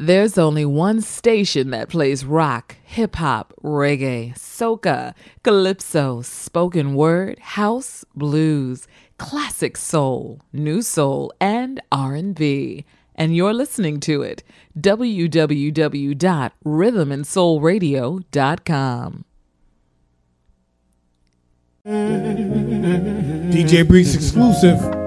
There's only one station that plays rock, hip-hop, reggae, soca, calypso, spoken word, house, blues, classic soul, new soul, and R&B. And you're listening to it. www.rhythmandsoulradio.com. DJ Breeze exclusive.